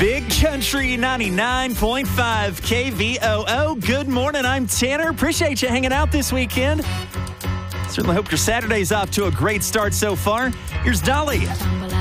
Big Country 99.5 KVOO. Good morning. I'm Tanner. Appreciate you hanging out this weekend. Certainly hope your Saturday's off to a great start so far. Here's Dolly.